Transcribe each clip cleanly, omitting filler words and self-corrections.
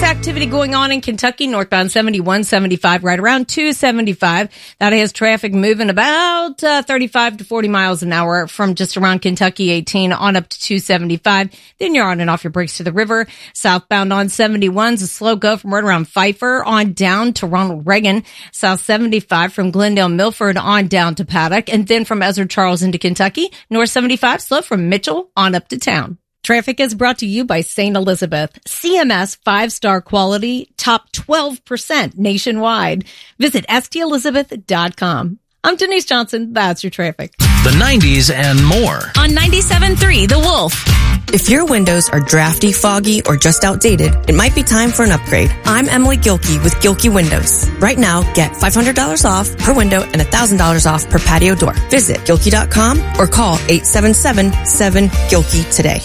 activity going on in Kentucky, northbound 71-75, right around 275. That has traffic moving about 35 to 40 miles an hour from just around Kentucky 18 on up to 275. Then you're on and off your brakes to the river. Southbound on 71's a slow go from right around Pfeiffer on down to Ronald Reagan. South 75 from Glendale Milford on down to Paddock. And then from Ezra Charles into Kentucky, north 75 slow from Mitchell on up to town. Traffic is brought to you by St. Elizabeth. CMS 5-star quality, top 12% nationwide. Visit stelizabeth.com. I'm Denise Johnson. That's your traffic. The 90s and more. On 97.3 The Wolf. If your windows are drafty, foggy, or just outdated, it might be time for an upgrade. I'm Emily Gilkey with Gilkey Windows. Right now, get $500 off per window and $1,000 off per patio door. Visit Gilkey.com or call 877-7-GILKEY today.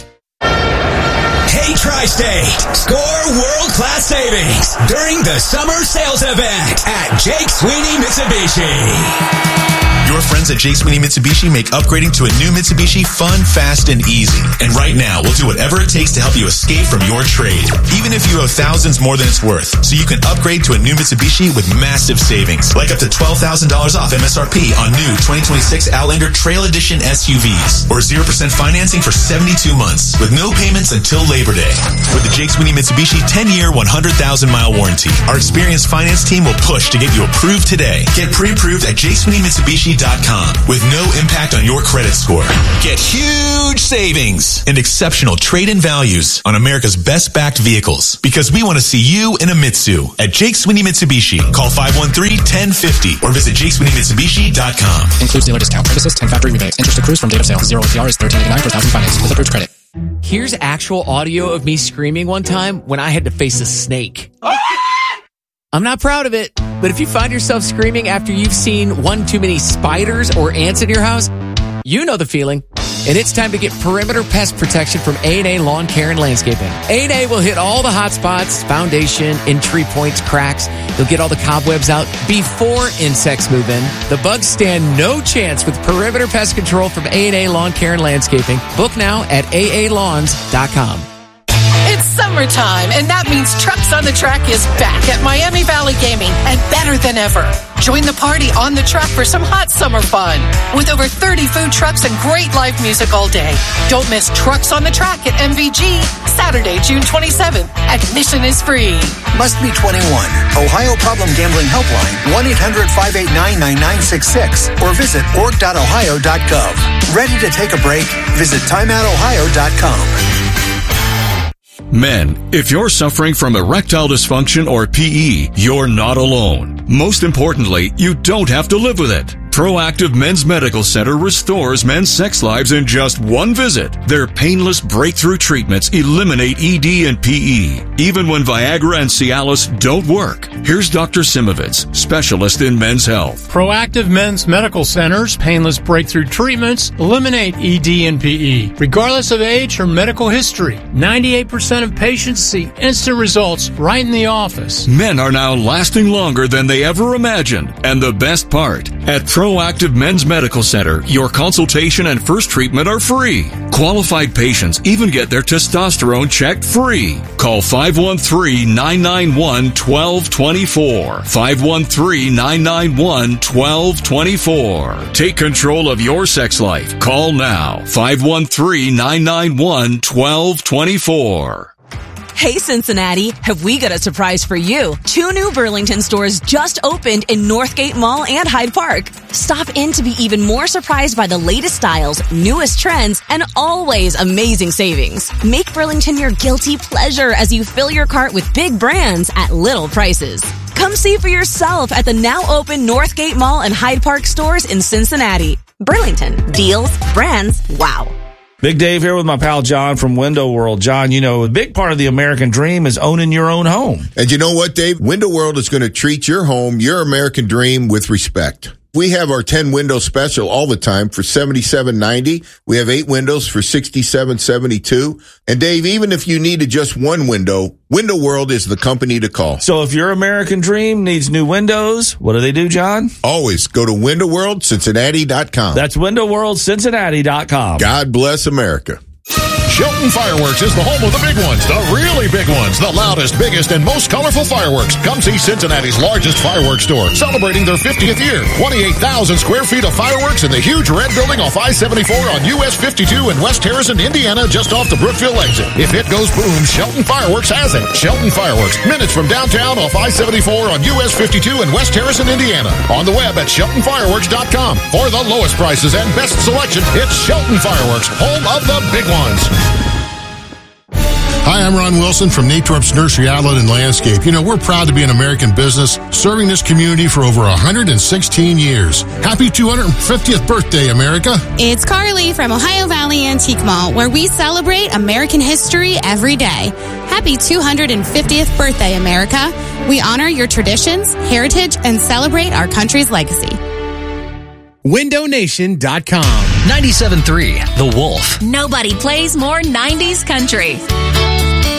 Hey, Tri-State, score world-class savings during the summer sales event at Jake Sweeney Mitsubishi. Your friends at Jake Sweeney Mitsubishi make upgrading to a new Mitsubishi fun, fast, and easy. And right now, we'll do whatever it takes to help you escape from your trade, even if you owe thousands more than it's worth. So you can upgrade to a new Mitsubishi with massive savings, like up to $12,000 off MSRP on new 2026 Outlander Trail Edition SUVs, or 0% financing for 72 months, with no payments until Labor Day. With the Jake Sweeney Mitsubishi 10-year, 100,000-mile warranty, our experienced finance team will push to get you approved today. Get pre-approved at JakeSweeneyMitsubishi.com with no impact on your credit score. Get huge savings and exceptional trade-in values on America's best-backed vehicles, because we want to see you in a Mitsu at Jake Sweeney Mitsubishi. Call 513-1050 or visit JakeSweeneyMitsubishi.com. Includes dealer discount. Premises 10 factory rebate. Interest accrues from date of sale. 0 APR is $13.89 per thousand finance with approved credit. Here's actual audio of me screaming one time when I had to face a snake. I'm not proud of it, but if you find yourself screaming after you've seen one too many spiders or ants in your house, you know the feeling. And it's time to get perimeter pest protection from A&A Lawn Care and Landscaping. A&A will hit all the hot spots, foundation, entry points, cracks. They'll get all the cobwebs out before insects move in. The bugs stand no chance with perimeter pest control from A&A Lawn Care and Landscaping. Book now at aalawns.com. It's summertime, and that means Trucks on the Track is back at Miami Valley Gaming, and better than ever. Join the party on the track for some hot summer fun. With over 30 food trucks and great live music all day. Don't miss Trucks on the Track at MVG, Saturday, June 27th. Admission is free. Must be 21. Ohio Problem Gambling Helpline, 1-800-589-9966, or visit org.ohio.gov. Ready to take a break? Visit timeoutohio.com. Men, if you're suffering from erectile dysfunction or PE, you're not alone. Most importantly, you don't have to live with it. Proactive Men's Medical Center restores men's sex lives in just one visit. Their painless breakthrough treatments eliminate ED and PE, even when Viagra and Cialis don't work. Here's Dr. Simovitz, specialist in men's health. Proactive Men's Medical Center's painless breakthrough treatments eliminate ED and PE, regardless of age or medical history. 98% of patients see instant results right in the office. Men are now lasting longer than they ever imagined. And the best part, at Proactive Men's Medical Center, your consultation and first treatment are free. Qualified patients even get their testosterone checked free. Call 513-991-1224. 513-991-1224. Take control of your sex life. Call now. 513-991-1224. Hey, Cincinnati, have we got a surprise for you? 2 new Burlington stores just opened in Northgate Mall and Hyde Park. Stop in to be even more surprised by the latest styles, newest trends, and always amazing savings. Make Burlington your guilty pleasure as you fill your cart with big brands at little prices. Come see for yourself at the now open Northgate Mall and Hyde Park stores in Cincinnati. Burlington. Deals, brands, wow. Big Dave here with my pal John from Window World. John, you know, a big part of the American dream is owning your own home. And you know what, Dave? Window World is going to treat your home, your American dream, with respect. We have our 10 window special all the time for $77.90. We have 8 windows for $67.72. And Dave, even if you needed just one window, Window World is the company to call. So if your American dream needs new windows, what do, John? Always go to WindowWorldCincinnati.com. That's WindowWorldCincinnati.com. God bless America. Shelton Fireworks is the home of the big ones, the really big ones, the loudest, biggest, and most colorful fireworks. Come see Cincinnati's largest fireworks store, celebrating their 50th year. 28,000 square feet of fireworks in the huge red building off I-74 on US 52 in West Harrison, Indiana, just off the Brookville exit. If it goes boom, Shelton Fireworks has it. Shelton Fireworks, minutes from downtown off I-74 on US 52 in West Harrison, Indiana. On the web at SheltonFireworks.com. For the lowest prices and best selection, it's Shelton Fireworks, home of the big ones. Hi, I'm Ron Wilson from Natorp's Nursery Outlet and Landscape. You know, we're proud to be an American business serving this community for over 116 years. Happy 250th birthday, America. It's Carly from Ohio Valley Antique Mall, where we celebrate American history every day. Happy 250th birthday, America. We honor your traditions, heritage, and celebrate our country's legacy. WindowNation.com. 97.3 The Wolf. Nobody plays more 90s country.